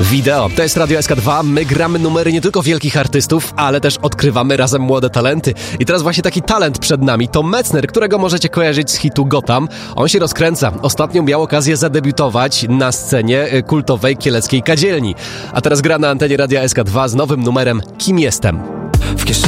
Wideo. To jest Radio SK2. My gramy numery nie tylko wielkich artystów, ale też odkrywamy razem młode talenty. I teraz właśnie taki talent przed nami. To Metzner, którego możecie kojarzyć z hitu Gotham. On się rozkręca. Ostatnio miał okazję zadebiutować na scenie kultowej kieleckiej kadzielni. A teraz gra na antenie Radia SK2 z nowym numerem Kim jestem. W kieszeni